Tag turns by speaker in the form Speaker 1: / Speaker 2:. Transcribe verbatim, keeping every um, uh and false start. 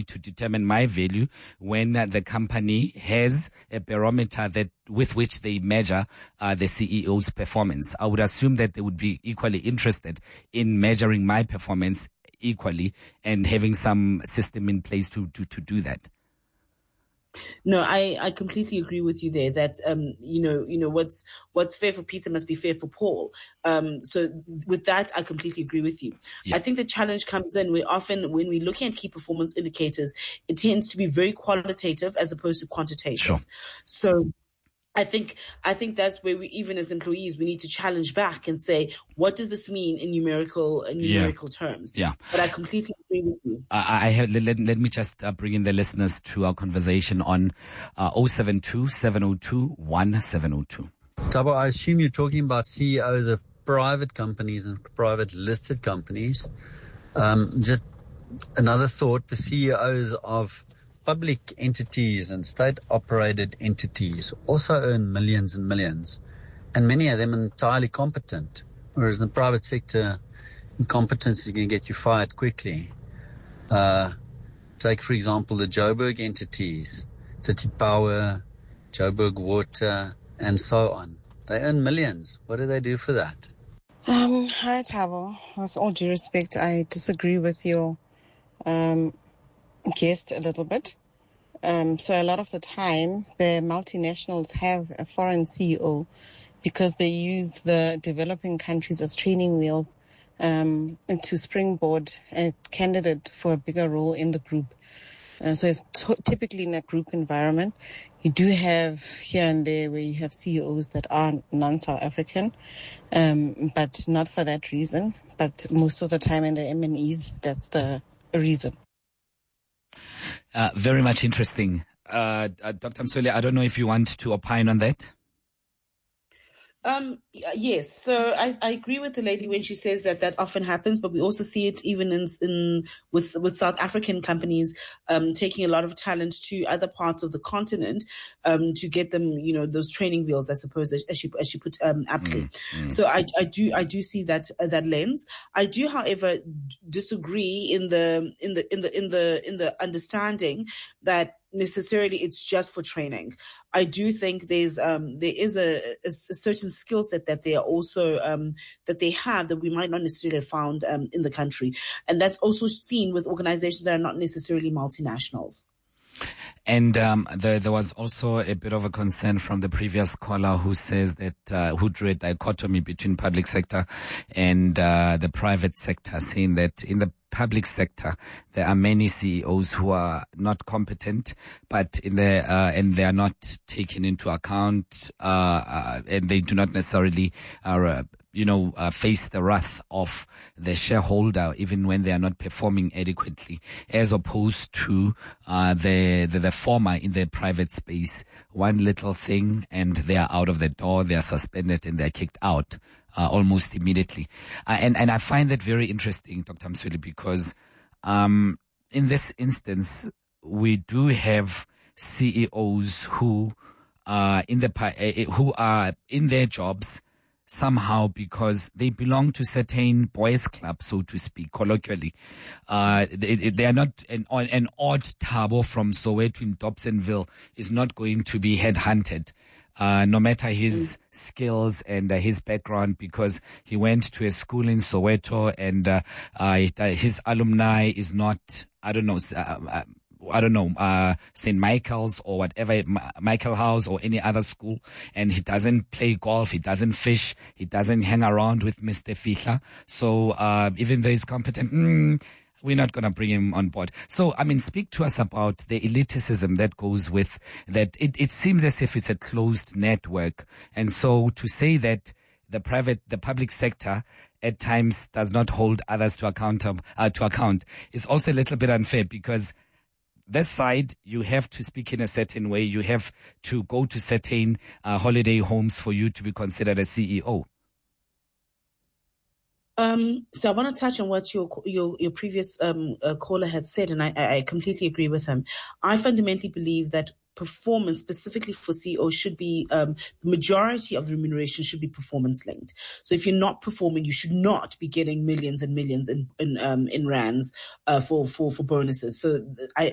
Speaker 1: me to determine my value when uh, the company has a barometer that with which they measure uh, the C E O's performance. I would assume that they would be equally interested in measuring my performance equally and having some system in place to, to, to do that.
Speaker 2: No, I, I completely agree with you there that, um, you know, you know, what's, what's fair for Peter must be fair for Paul. Um, so with that, I completely agree with you. Yeah. I think the challenge comes in where often when we're looking at key performance indicators, it tends to be very qualitative as opposed to quantitative.
Speaker 1: Sure.
Speaker 2: So I think, I think that's where we, even as employees, we need to challenge back and say, what does this mean in numerical, in numerical
Speaker 1: yeah.
Speaker 2: terms?
Speaker 1: Yeah.
Speaker 2: But I completely agree with you.
Speaker 1: I, I have, let, let me just uh, bring in the listeners to our conversation on uh, oh seven two, seven oh two, one seven oh two.
Speaker 3: Tabo, I assume you're talking about C E Os of private companies and private listed companies. Um, just another thought, the C E Os of public entities and state-operated entities also earn millions and millions, and many of them are entirely competent, whereas in the private sector, incompetence is going to get you fired quickly. Uh, take, for example, the Joburg entities, City Power, Joburg Water, and so on. They earn millions. What do they do for that?
Speaker 4: Um, hi, Tabo. With all due respect, I disagree with your um, guest a little bit. Um, so a lot of the time, the multinationals have a foreign C E O because they use the developing countries as training wheels um, to springboard a candidate for a bigger role in the group. Uh, so it's t- typically in a group environment. You do have here and there where you have C E Os that are non-South African, um, but not for that reason. But most of the time in the M and Es, that's the reason.
Speaker 1: Uh, very much interesting. Uh, uh, Doctor Msweli, I don't know if you want to opine on that.
Speaker 2: Um, yes. So I, I agree with the lady when she says that that often happens, but we also see it even in, in with, with South African companies, um, taking a lot of talent to other parts of the continent, um, to get them, you know, those training wheels, I suppose, as, as she, as she put, um, aptly. Mm, mm. So I, I do, I do see that, uh, that lens. I do, however, disagree in the, in the, in the, in the, in the understanding that necessarily it's just for training. I do think there's um there is a, a, a certain skill set that they are also um that they have that we might not necessarily have found um in the country, and that's also seen with organizations that are not necessarily multinationals.
Speaker 1: And um, the, there was also a bit of a concern from the previous caller who says that uh, who drew a dichotomy between public sector and uh, the private sector, saying that in the public sector there are many C E Os who are not competent, but in the uh, and they are not taken into account, uh, uh, and they do not necessarily uh, you know, uh, face the wrath of the shareholder even when they are not performing adequately, as opposed to uh, the, the the former in the private space. One little thing and they are out of the door, they are suspended and they are kicked out uh, almost immediately. Uh, and and I find that very interesting, Doctor Msweli, because um, in this instance we do have C E Os who uh, in the uh, who are in their jobs somehow because they belong to certain boys' club, so to speak, colloquially. Uh, they, they are not an, an odd Tabo from Soweto in Dobsonville is not going to be headhunted, uh, no matter his mm. skills and uh, his background, because he went to a school in Soweto and uh, uh, his alumni is not, I don't know, uh, uh, I don't know, uh, Saint Michael's or whatever, Michael House or any other school. And he doesn't play golf. He doesn't fish. He doesn't hang around with Mister Fihla. So, uh, even though he's competent, mm, we're not going to bring him on board. So, I mean, speak to us about the elitism that goes with that. It, it seems as if it's a closed network. And so to say that the private, the public sector at times does not hold others to account, uh, to account is also a little bit unfair, because this side, you have to speak in a certain way. You have to go to certain uh, holiday homes for you to be considered a C E O.
Speaker 2: Um, so I want to touch on what your your your previous um, uh, caller had said, and I, I completely agree with him. I fundamentally believe that performance, specifically for C E Os, should be um, the majority of remuneration should be performance linked. So if you're not performing, you should not be getting millions and millions in in, um, in rands uh, for for for bonuses. So I